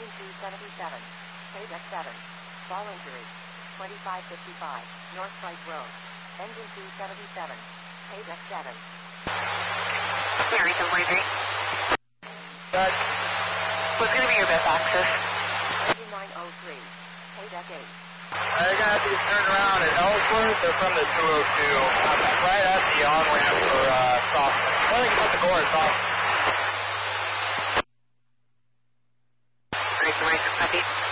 Engine 277. Paydeck 7. Ball injury. 2555. North Price Road. Engine 277. Paydeck 7. Mary 1043. But What's going to be your best access? Engine 903. Paydeck 8. I got to turn around at Ellsworth or from the 202. I'm right at the on-ramp for Softman. I think it's at the door at Softman. Great, copy.